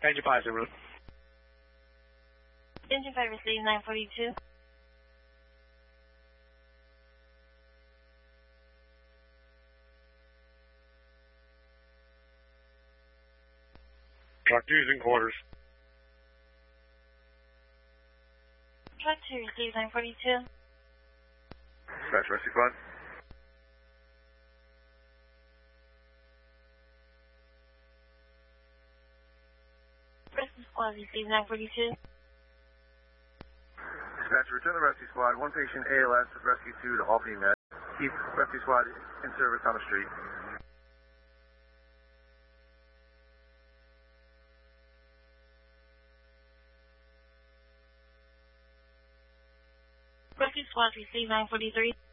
Engine 5, Zulu. Engine 5 receives 942. Truck 2 is in quarters. Truck 2 receives 942. Dispatch rescue squad. Rescue squad receives 942. Dispatch, return the rescue squad. One patient ALS with rescue 2 to Albany Med. Keep rescue squad in service on the street. Rescue squad receives 943.